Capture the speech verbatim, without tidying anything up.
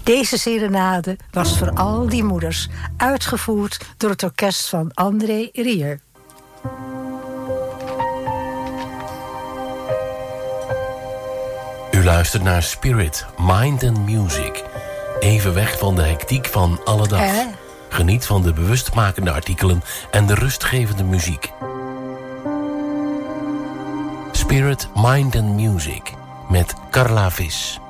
Deze serenade was voor al die moeders, uitgevoerd door het orkest van André Rieu. U luistert naar Spirit, Mind and Music. Even weg van de hectiek van alle dag. Eh? Geniet van de bewustmakende artikelen en de rustgevende muziek. Spirit, Mind and Music met Carla Vis.